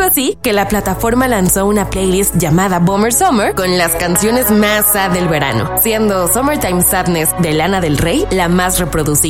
así que la plataforma lanzó una playlist llamada Bummer Summer con las canciones más sad del verano, siendo Summertime Sadness de Lana del Rey la más reproducida.